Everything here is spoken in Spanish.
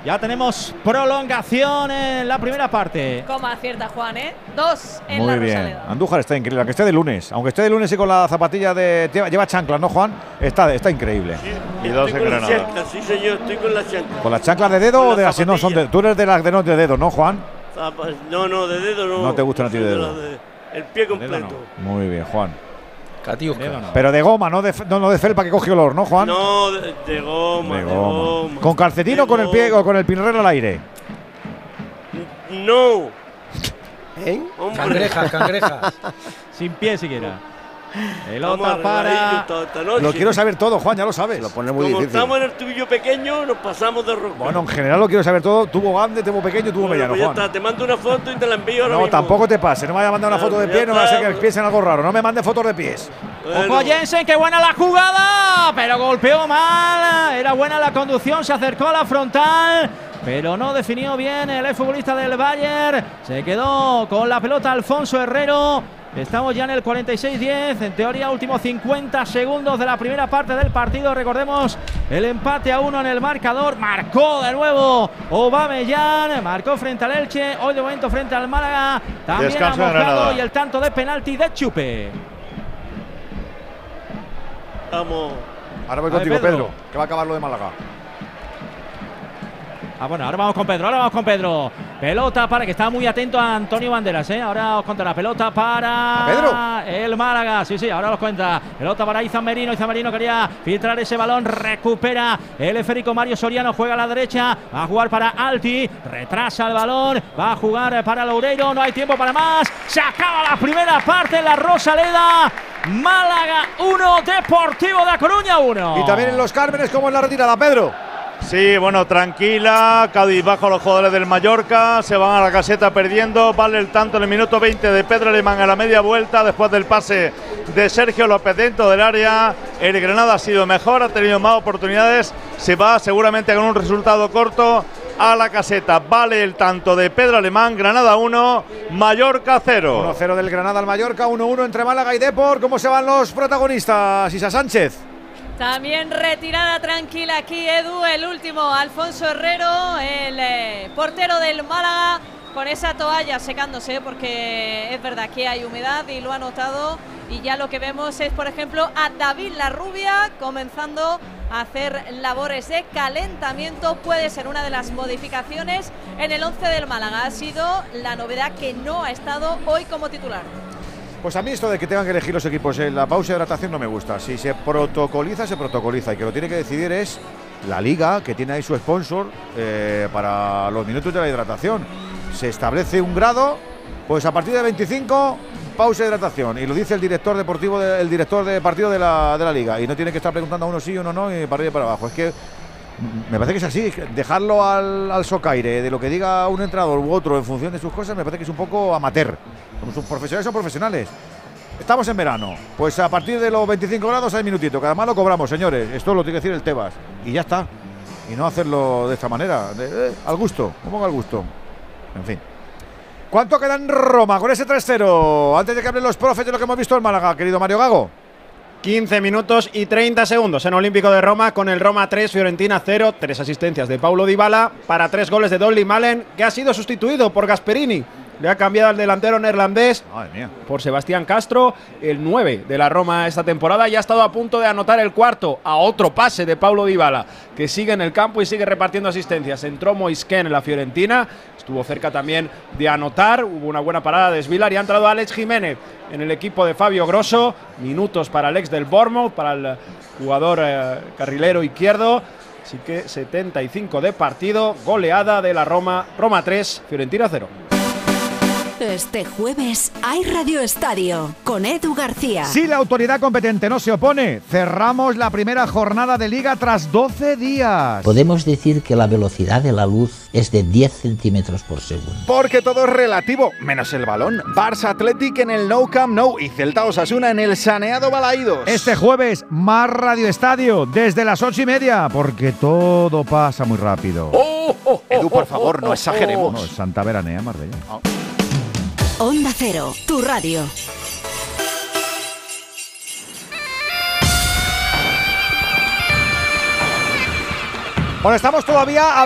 Ya tenemos prolongación en la primera parte. Como acierta Juan, 2 en Muy la bien. Rosaleda. Andújar está increíble, aunque esté de lunes. Aunque esté de lunes y con la zapatilla de... Lleva chanclas, ¿no, Juan? Está increíble. Sí, y 2 en Granada. Sí, señor, estoy con las chanclas. ¿Con las chanclas de dedo o de las que no son de...? Tú eres de las de no de dedo, ¿no, Juan? No, de dedo no. No te gustan a ti de dedo. El pie completo. No. Muy bien, Juan. Catiusca. No. Pero de goma, no de felpa que coge olor, ¿no, Juan? No, de goma. ¿Con calcetín o con el pie o con el pinrero al aire? No. Cangrejas. Sin pie siquiera. Pelota para... Lo quiero saber todo, Juan, ya lo sabes. Lo pone muy Como difícil. estamos en el tubillo pequeño, nos pasamos de roca. Bueno, en general lo quiero saber todo. Tuvo grande, tuvo pequeño, tuvo mediano, pues ya Juan. está, te mando una foto y te la envío ahora No, mismo. tampoco te pase. No me vaya a mandar una foto de pie, no va a ser que piensen algo raro. No me mande fotos de pies. Ojo a Jensen, qué buena la jugada, pero golpeó mal. Era buena la conducción, se acercó a la frontal, pero no definió bien el futbolista del Bayern. Se quedó con la pelota Alfonso Herrero. Estamos ya en el 46-10, en teoría últimos 50 segundos de la primera parte del partido. Recordemos el empate a 1 en el marcador. Marcó de nuevo Aubameyang, marcó frente al Elche, hoy de momento frente al Málaga. También Descanso ha mojado Granada. y el tanto de penalti de Chupe. Vamos. Ahora voy A ver, contigo, Pedro. Pedro, que va a acabar lo de Málaga. Bueno, ahora vamos con Pedro, pelota para, que está muy atento a Antonio Banderas, ahora os cuenta la pelota para ¿A Pedro? el Málaga, sí, ahora os cuenta, pelota para Izan Merino quería filtrar ese balón, recupera el esférico Mario Soriano, juega a la derecha, va a jugar para Alti, retrasa el balón, va a jugar para Loureiro, no hay tiempo para más, se acaba la primera parte en la Rosaleda. Málaga 1, Deportivo de A Coruña 1. Y también en Los Cármenes, como en la retirada, Pedro. Sí, bueno, tranquila, cabizbajo los jugadores del Mallorca, se van a la caseta perdiendo, vale el tanto en el minuto 20 de Pedro Alemán a la media vuelta, después del pase de Sergio López dentro del área. El Granada ha sido mejor, ha tenido más oportunidades, se va seguramente con un resultado corto a la caseta. Vale el tanto de Pedro Alemán, Granada 1, Mallorca 0. 1-0 del Granada al Mallorca, 1-1 entre Málaga y Depor. ¿Cómo se van los protagonistas, Isa Sánchez? También retirada tranquila aquí, Edu, el último, Alfonso Herrero, el portero del Málaga, con esa toalla secándose, porque es verdad que hay humedad y lo ha notado. Y ya lo que vemos es, por ejemplo, a David Larrubia comenzando a hacer labores de calentamiento. Puede ser una de las modificaciones en el 11 del Málaga. Ha sido la novedad que no ha estado hoy como titular. Pues a mí esto de que tengan que elegir los equipos en la pausa de hidratación no me gusta. Si se protocoliza, se protocoliza. Y que lo tiene que decidir es la Liga, que tiene ahí su sponsor para los minutos de la hidratación. Se establece un grado, pues a partir de 25, pausa de hidratación. Y lo dice el director deportivo, el director de partido de la Liga. Y no tiene que estar preguntando a uno sí, uno no, y para arriba y para abajo. Es que me parece que es así. Dejarlo al socaire de lo que diga un entrenador u otro en función de sus cosas, me parece que es un poco amateur. Como sus profesionales son profesionales. Estamos en verano, pues a partir de los 25 grados hay minutito, que además lo cobramos, señores. Esto lo tiene que decir el Tebas. Y ya está. Y no hacerlo de esta manera. Al gusto, como al gusto. En fin. ¿Cuánto queda en Roma con ese 3-0? Antes de que hablen los profes de lo que hemos visto en Málaga, querido Mario Gago. 15 minutos y 30 segundos en Olímpico de Roma, con el Roma 3, Fiorentina 0, 3 asistencias de Paulo Dybala para 3 goles de Dolly Malen, que ha sido sustituido por Gasperini. Le ha cambiado al delantero neerlandés por Sebastián Castro, el 9 de la Roma esta temporada, y ha estado a punto de anotar el cuarto a otro pase de Paulo Dybala, que sigue en el campo y sigue repartiendo asistencias. Entró Moisken en la Fiorentina, estuvo cerca también de anotar, hubo una buena parada de Svilar y ha entrado Alex Jiménez en el equipo de Fabio Grosso. Minutos para el ex del Bournemouth, para el jugador carrilero izquierdo. Así que 75 de partido, goleada de la Roma, Roma 3, Fiorentina 0. Este jueves hay Radio Estadio con Edu García. Si la autoridad competente no se opone, cerramos la primera jornada de Liga tras 12 días. Podemos decir que la velocidad de la luz es de 10 centímetros por segundo. Porque todo es relativo, menos el balón. Barça Athletic en el Nou Camp Nou y Celta Osasuna en el saneado Balaídos. Este jueves, más Radio Estadio desde las 8:30, porque todo pasa muy rápido. Edu, por favor, no exageremos. No, Santa Veranea, Marbella. Onda Cero, tu radio. Bueno, estamos todavía